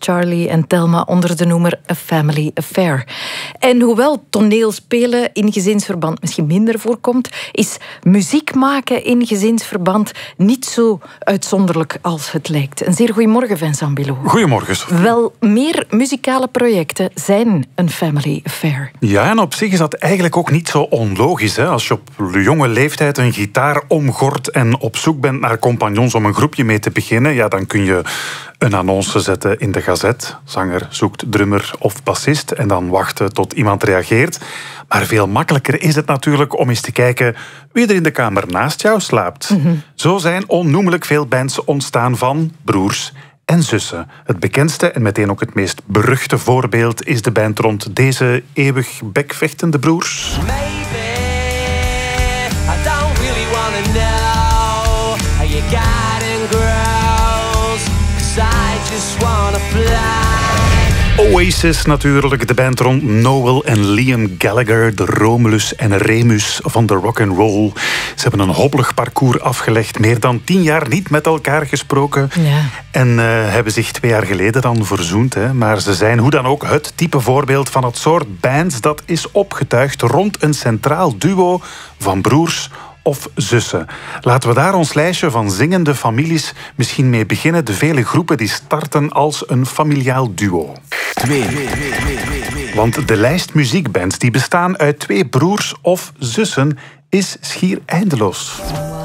Charlie en Thelma onder de noemer A Family Affair. En hoewel toneelspelen in gezinsverband misschien minder voorkomt, is muziek maken in gezinsverband niet zo uitzonderlijk als het lijkt. Een zeer goedemorgen, Vincent Bilot. Goedemorgen. Wel, meer muzikale projecten zijn een family affair. Ja, en op zich is dat eigenlijk ook niet zo onlogisch. Hè? Als je op jonge leeftijd een gitaar omgort en op zoek bent naar compagnons om een groepje mee te beginnen, ja, dan kun je een annonce zetten in de gazet. Zanger zoekt drummer of bassist en dan wachten tot iemand reageert. Maar veel makkelijker is het natuurlijk om eens te kijken wie er in de kamer naast jou slaapt. Zo zijn onnoemelijk veel bands ontstaan van broers en zussen. Het bekendste en meteen ook het meest beruchte voorbeeld is de band rond deze eeuwig bekvechtende broers. Maybe I don't really wanna know how you got and grows, 'cause I just wanna fly. Oasis natuurlijk, de band rond Noel en Liam Gallagher, de Romulus en Remus van de rock'n'roll. Ze hebben een hobbelig parcours afgelegd, meer dan 10 jaar niet met elkaar gesproken. Ja. En hebben zich 2 jaar geleden dan verzoend. Hè. Maar ze zijn hoe dan ook het type voorbeeld van het soort bands dat is opgetuigd rond een centraal duo van broers of zussen. Laten we daar ons lijstje van zingende families misschien mee beginnen. De vele groepen die starten als een familiaal duo. 2. Want de lijst muziekbands die bestaan uit 2 broers of zussen is schier eindeloos.